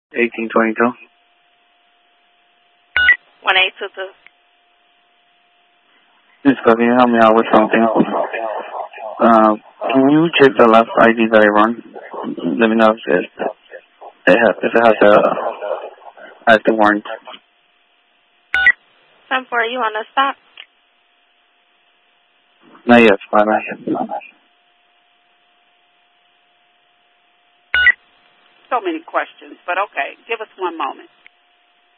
1822. 1822. Yes, can you help me out with something? Can you check the last ID that I run? Let me know if it has a active warrant. 10-4, are you on the stop? Not yet, not yet. So many questions, but okay. Give us one moment.